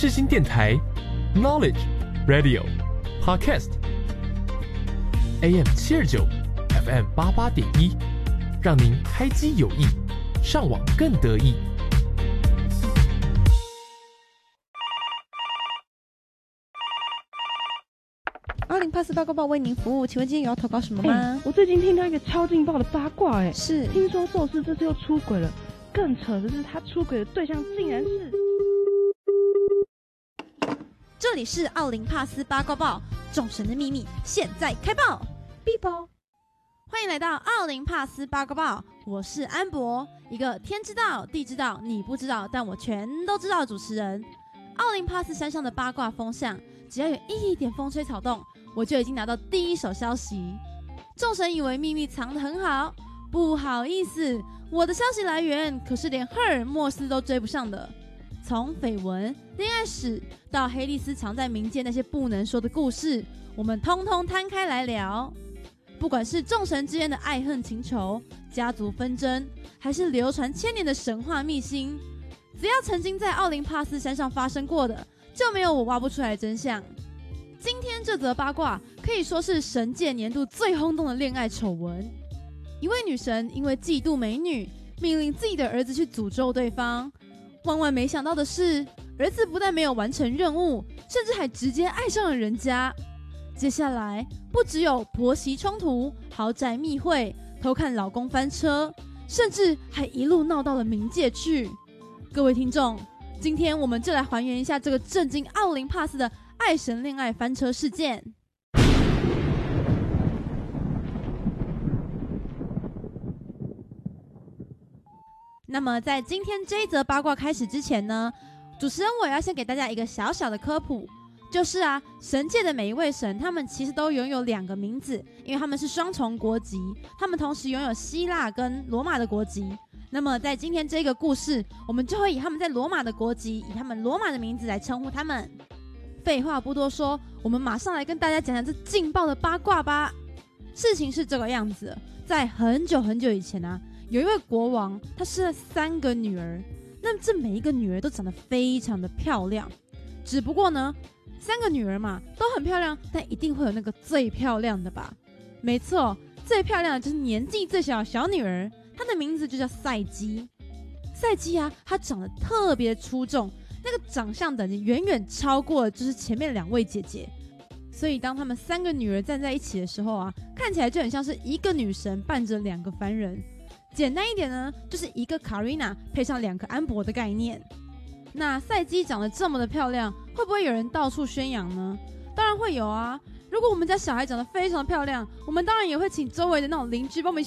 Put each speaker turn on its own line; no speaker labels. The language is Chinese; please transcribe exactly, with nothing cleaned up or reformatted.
世新电台 Knowledge Radio Podcast，A M 七二九 F M 八八点一，让您开机有益，上网更得意。
奥林帕斯八卦报为您服务，请问今天有要投稿什么吗？
欸、我最近听到一个超劲爆的八卦、欸，哎，
是
听说宙斯这次又出轨了，更扯的是他出轨的对象竟然是……
这里是奥林帕斯八卦报，众神的秘密现在开爆 ，B 包，欢迎来到奥林帕斯八卦报，我是安博，一个天知道地知道你不知道，但我全都知道的主持人。奥林帕斯山上的八卦风向，只要有一点风吹草动，我就已经拿到第一手消息。众神以为秘密藏得很好，不好意思，我的消息来源可是连赫尔墨斯都追不上的。从绯闻、恋爱史到黑莉丝藏在民间那些不能说的故事，我们通通摊开来聊。不管是众神之间的爱恨情仇、家族纷争，还是流传千年的神话秘辛，只要曾经在奥林帕斯山上发生过的，就没有我挖不出来的真相。今天这则八卦可以说是神界年度最轰动的恋爱丑闻。一位女神因为嫉妒美女，命令自己的儿子去诅咒对方。万万没想到的是，儿子不但没有完成任务，甚至还直接爱上了人家。接下来不只有婆媳冲突、豪宅密会、偷看老公翻车，甚至还一路闹到了冥界去。各位听众，今天我们就来还原一下这个震惊奥林帕斯的爱神恋爱翻车事件。那么在今天这一则八卦开始之前呢，主持人我要先给大家一个小小的科普，就是啊，神界的每一位神，他们其实都拥有两个名字，因为他们是双重国籍，他们同时拥有希腊跟罗马的国籍。那么在今天这个故事，我们就会以他们在罗马的国籍，以他们罗马的名字来称呼他们。废话不多说，我们马上来跟大家讲讲这劲爆的八卦吧。事情是这个样子，在很久很久以前啊，有一位国王，他生了三个女儿，那这每一个女儿都长得非常的漂亮。只不过呢，三个女儿嘛都很漂亮，但一定会有那个最漂亮的吧？没错，最漂亮的就是年纪最小的小女儿，她的名字就叫赛姬。赛姬啊，她长得特别出众，那个长相等级远远超过了就是前面两位姐姐。所以当她们三个女儿站在一起的时候啊，看起来就很像是一个女神伴着两个凡人。简单一点呢，就是一个卡瑞娜配上两个安博的概念。那赛姬长得这么的漂亮，会不会有人到处宣扬呢？当然会有啊！如果我们家小孩长得非常漂亮，我们当然也会请周围的那种邻居帮我们